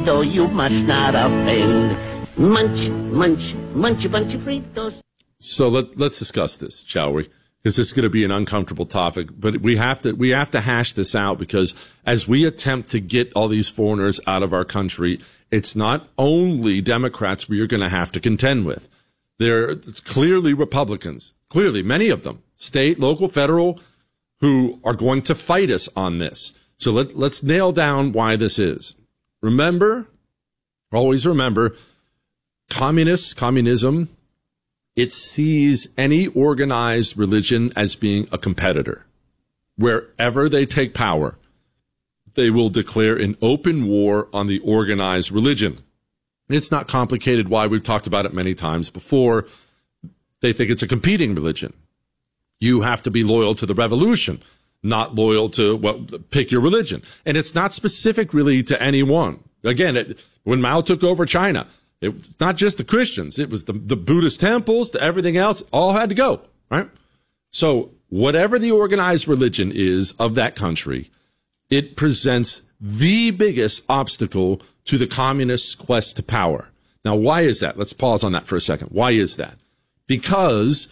Guido, you must not offend. Munch, munch, munch a bunch of Fritos. So let's discuss this, shall we? Because this is going to be an uncomfortable topic, but we have to hash this out, because as we attempt to get all these foreigners out of our country, it's not only Democrats we are going to have to contend with. They're clearly Republicans, clearly many of them, state, local, federal, who are going to fight us on this. So let's nail down why this is. Remember, always remember, communism, it sees any organized religion as being a competitor. Wherever they take power, they will declare an open war on the organized religion. It's not complicated why. We've talked about it many times before. They think it's a competing religion. You have to be loyal to the revolution, not loyal to, pick your religion. And it's not specific really to anyone. Again, when Mao took over China, it's not just the Christians. It was the Buddhist temples, to everything else, all had to go, right? So whatever the organized religion is of that country, it presents the biggest obstacle to the communists' quest to power. Now, why is that? Let's pause on that for a second. Why is that? Because